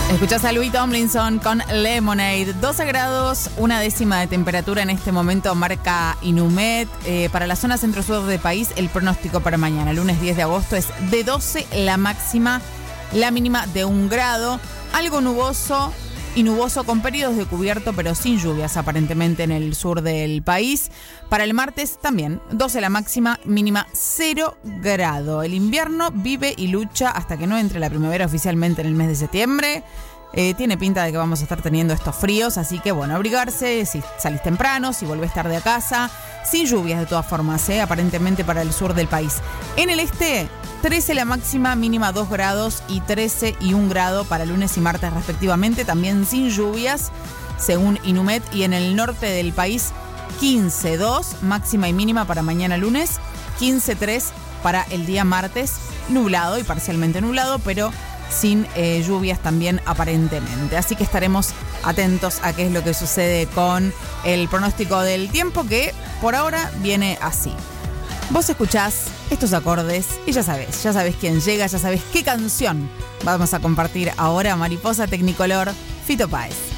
Escuchás a Louis Tomlinson con Lemonade. 12 grados, 1/10 de temperatura en este momento marca Inumet. Para la zona centro-sur del país, el pronóstico para mañana, lunes 10 de agosto, es de 12 la máxima, la mínima de 1 grado. Algo nuboso y nuboso con periodos de cubierto, pero sin lluvias aparentemente en el sur del país. Para el martes también, 12 la máxima, mínima 0 grado. El invierno vive y lucha hasta que no entre la primavera oficialmente en el mes de septiembre. Tiene pinta de que vamos a estar teniendo estos fríos, así que bueno, abrigarse si salís temprano, si volvés tarde a casa. Sin lluvias de todas formas, aparentemente para el sur del país. En el este, 13 la máxima, mínima 2 grados y 13 y 1 grado para lunes y martes respectivamente, también sin lluvias, según Inumet. Y en el norte del país, 15,2 máxima y mínima para mañana lunes, 15,3 para el día martes, nublado y parcialmente nublado, pero sin lluvias también aparentemente. Así que estaremos atentos a qué es lo que sucede con el pronóstico del tiempo, que por ahora viene así. Vos escuchás estos acordes y ya sabés quién llega, ya sabés qué canción vamos a compartir ahora. Mariposa Tecnicolor, Fito Páez.